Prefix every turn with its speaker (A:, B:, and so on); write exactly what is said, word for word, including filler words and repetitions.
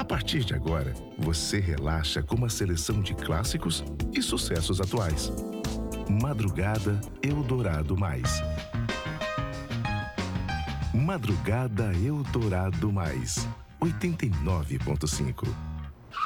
A: A partir de agora, você relaxa com uma seleção de clássicos e sucessos atuais. Madrugada Eldorado Mais. Madrugada Eldorado Mais. oitenta e nove ponto cinco.